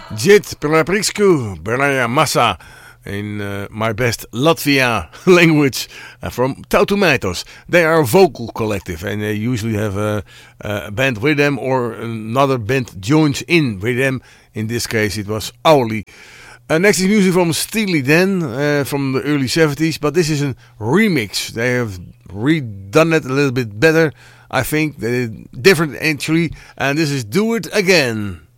Jit Praprisku Beraya Massa in my best Latvia language from Tautomatoes. They are a vocal collective and they usually have a band with them or another band joins in with them. In this case it was Auli. Next is music from Steely Dan from the early 70s, but this is a remix. They have redone it a little bit better, I think. Different actually, and this is Do It Again.